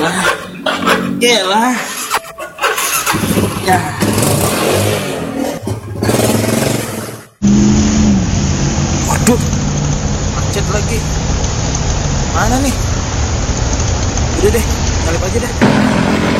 Yalah. Yalah. Ya. Waduh. Macet lagi. Mana nih? Udah deh, balik aja deh.